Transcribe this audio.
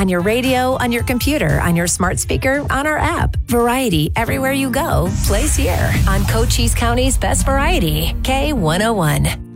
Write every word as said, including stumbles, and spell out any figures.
On your radio, on your computer, on your smart speaker, on our app. Variety everywhere you go. Plays here on Cochise County's Best Variety, K one oh one.